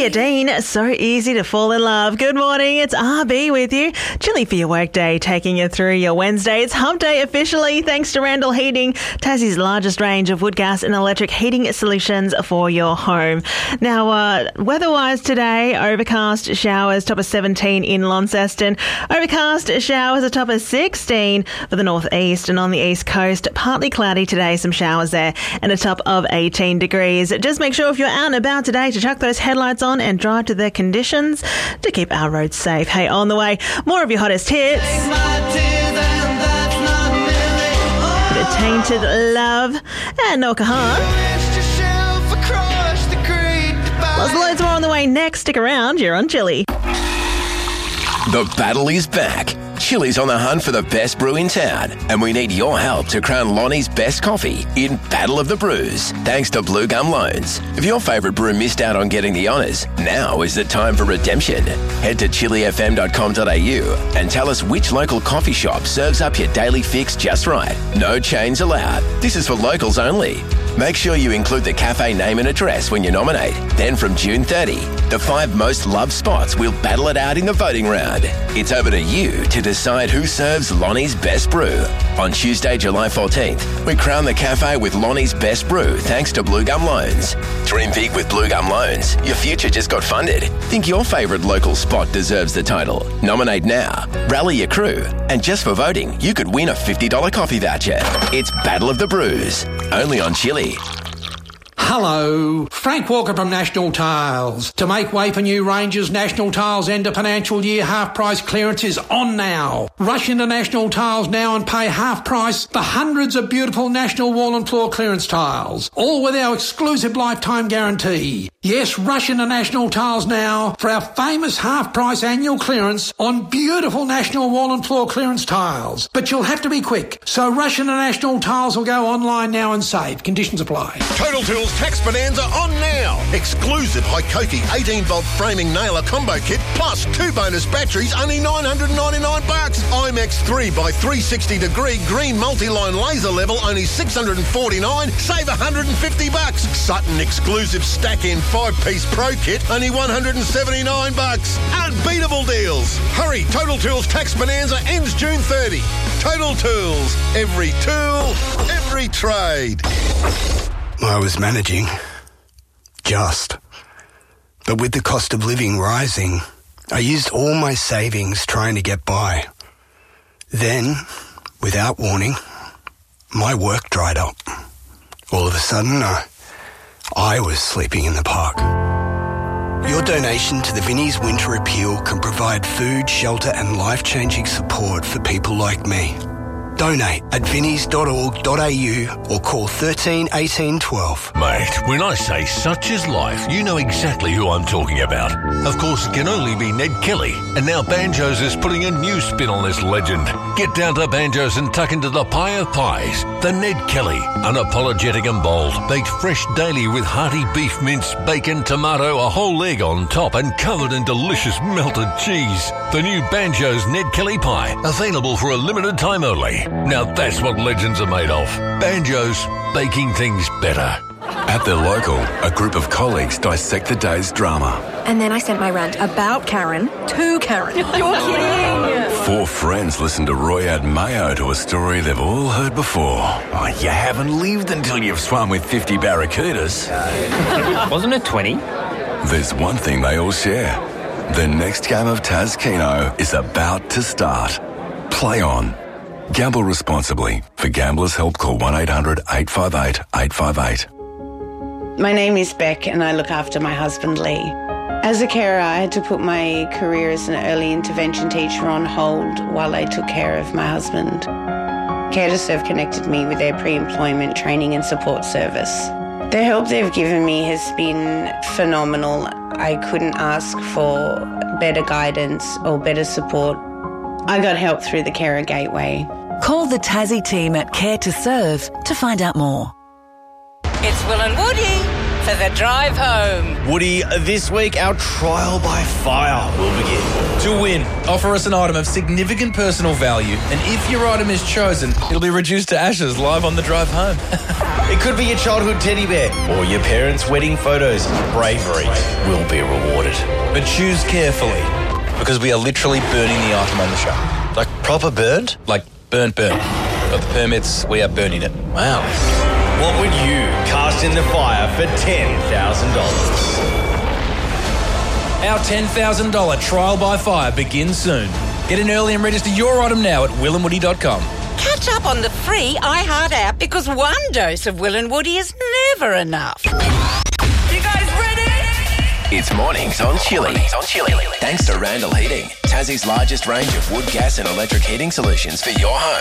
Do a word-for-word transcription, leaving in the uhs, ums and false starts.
Leah Dean, so easy to fall in love. Good morning, it's R B with you. Chilly for your workday, taking you through your Wednesday. It's hump day officially, thanks to Randall Heating, Tassie's largest range of wood, gas and electric heating solutions for your home. Now, uh, weather-wise today, overcast showers, top of seventeen in Launceston. Overcast showers, a top of sixteen for the northeast, and on the east coast, partly cloudy today, some showers there, and a top of eighteen degrees. Just make sure if you're out and about today to chuck those headlights on and drive to the conditions to keep our roads safe. Hey, on the way, more of your hottest hits. The Tainted Love and No Kahan. Plus loads more on the way next. Stick around, you're on Chilli. The battle is back. Chilli's on the hunt for the best brew in town, and we need your help to crown Lonnie's best coffee in Battle of the Brews, thanks to Blue Gum Loans. If your favourite brew missed out on getting the honours, now is the time for redemption. Head to chilli f m dot com dot a u and tell us which local coffee shop serves up your daily fix just right. No chains allowed. This is for locals only. Make sure you include the cafe name and address when you nominate. Then from June thirtieth, the five most loved spots will battle it out in the voting round. It's over to you to decide who serves Lonnie's best brew. On Tuesday, July fourteenth, we crown the cafe with Lonnie's best brew thanks to Blue Gum Loans. Dream big with Blue Gum Loans. Your future just got funded. Think your favourite local spot deserves the title. Nominate now. Rally your crew. And just for voting, you could win a fifty dollars coffee voucher. It's Battle of the Brews. Only on Chilli. Hello, Frank Walker from National Tiles. To make way for new ranges, National Tiles end of financial year half price clearance is on now. Rush into National Tiles now and pay half price for hundreds of beautiful National wall and floor clearance tiles, all with our exclusive lifetime guarantee. Yes, rush into National Tiles now for our famous half price annual clearance on beautiful National wall and floor clearance tiles. But you'll have to be quick, so rush into National Tiles or go online now and save. Conditions apply. Total Tools Tax Bonanza on now. Exclusive Hikoki eighteen volt framing nailer combo kit plus two bonus batteries, only nine hundred ninety-nine bucks. IMAX three by three sixty degree green multi-line laser level, only six hundred forty-nine, save one hundred fifty bucks. Sutton exclusive stack in five piece pro kit, only one hundred seventy-nine bucks. Unbeatable deals. Hurry, Total Tools Tax Bonanza ends June thirtieth. Total Tools, every tool, every trade. I was managing, just. But with the cost of living rising, I used all my savings trying to get by. Then, without warning, my work dried up. All of a sudden, I, I was sleeping in the park. Your donation to the Vinnie's Winter Appeal can provide food, shelter and life-changing support for people like me. Donate at vinnies dot org dot a u or call thirteen eighteen twelve. Mate, when I say such is life, you know exactly who I'm talking about. Of course, it can only be Ned Kelly. And now Banjos is putting a new spin on this legend. Get down to Banjos and tuck into the pie of pies. The Ned Kelly, unapologetic and bold, baked fresh daily with hearty beef mince, bacon, tomato, a whole egg on top and covered in delicious melted cheese. The new Banjos Ned Kelly pie, available for a limited time only. Now that's what legends are made of. Banjos, baking things better. At their local, a group of colleagues dissect the day's drama. And then I sent my rant about Karen to Karen. You're kidding! Four friends listen to Roy add mayo to a story they've all heard before. Oh, you haven't lived until you've swum with fifty barracudas. Wasn't it twenty? There's one thing they all share. The next game of Taz Keno is about to start. Play on. Gamble responsibly. For Gamblers' Help, call one eight hundred eight five eight eight five eight. My name is Beck and I look after my husband Lee. As a carer, I had to put my career as an early intervention teacher on hold while I took care of my husband. Care to Serve connected me with their pre-employment training and support service. The help they've given me has been phenomenal. I couldn't ask for better guidance or better support. I got help through the Carer Gateway. Call the Tassie team at Care to Serve to find out more. It's Will and Woody. for the drive home. Woody, this week our trial by fire will begin. To win, offer us an item of significant personal value, and if your item is chosen, it'll be reduced to ashes live on the drive home. It could be your childhood teddy bear or your parents' wedding photos. Bravery will be rewarded. But choose carefully, because we are literally burning the item on the show. Like proper burnt? Like burnt, burnt. Got the permits, we are burning it. Wow. What would you cast in the fire for ten thousand dollars? Our ten thousand dollars trial by fire begins soon. Get in early and register your item now at will and woody dot com. Catch up on the free iHeart app because one dose of Will and Woody is never enough. You guys ready? It's Mornings on Chili. Mornings on Chili. Thanks to Randall Heating, Tassie's largest range of wood, gas and electric heating solutions for your home.